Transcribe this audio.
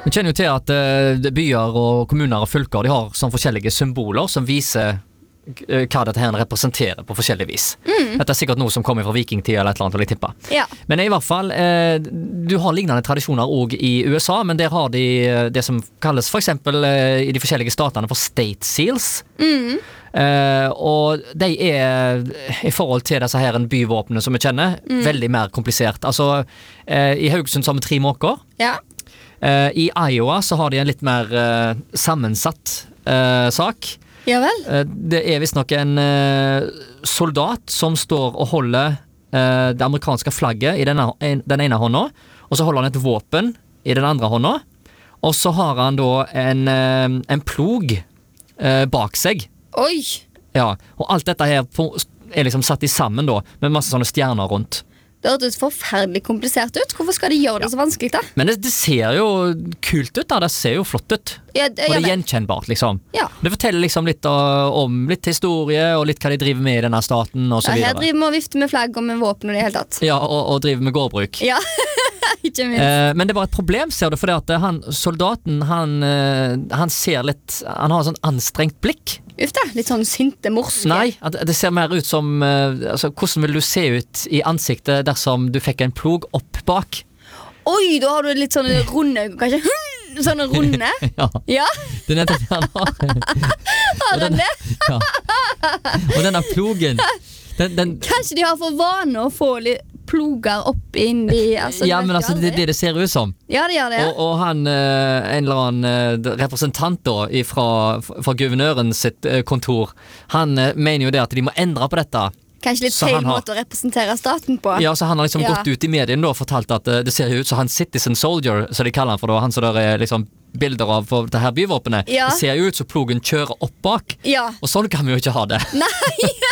Vi kjenner jo til at byer og kommuner og fylker de har sånn forskjellige symboler som viser hva dette her representerer på forskjellig vis. Dette sikkert noe som kommer fra vikingtid eller et eller annet, vil jeg tippe. Ja. Men i hvert fall, du har lignende tradisjoner også i USA, men der har de det som kalles for eksempel i de forskjellige statene for state seals. Og de i forhold til disse her byvåpnene som vi kjenner, veldig mer komplisert. Altså, i Haugesund så har vi 3 måker. Ja. I Iowa så har de en litt mer sammensatt sak. Ja vel. Det visst nok en soldat som står og holder det amerikanske flagget i den ene hånda, og så holder han et våpen i den andre hånda, og så har han da en plog bak seg. Oi! Ja, og alt dette her liksom satt i sammen da, med masse sånne stjerner rundt. Det hørtes forferdelig komplisert ut. Hvorfor skal de gjøre det så vanskelig da? Men det ser jo kult ut da, det ser jo flott ut. Ja, og det er gjenkjennbart liksom. Ja. Det forteller liksom litt om litt historie, og litt hva de driver med i denne staten, og så videre. Her driver vi og vifter med flagg og med våpen og det hele tatt. Ja, og driver med gårdbruk. Ja, ikke minst. Men det var et problem, ser du, fordi at soldaten, han ser litt, han har sånn anstrengt blikk. Uff da, litt sånn sinte morske. Nei, det ser mer ut som altså, hvordan vil du se ut i ansiktet dersom du fikk en plog opp bak? Oi, da har du litt sånne runde, kanskje sånne runde. Ja. Ja. Det nettopp det han har. Har den det? Ja. Og denne plogen Kanskje de har for vane å få litt ploger opp inn i ja, men altså det ser ut som. Ja, det gjør det. Og han, en eller annen representant da fra guvernøren sitt kontor, han mener jo det at de må endre på dette. Kanskje litt feil måte å representere staten på. Ja, så han har liksom gått ut i medien da og fortalt at det ser ut som han citizen soldier, så de kaller han for da, han så der er liksom bilder av for det her byvåpenet. Ja. Det ser jo ut som plogen kjører opp bak. Ja. Og sånn kan vi jo ikke ha det. Nei,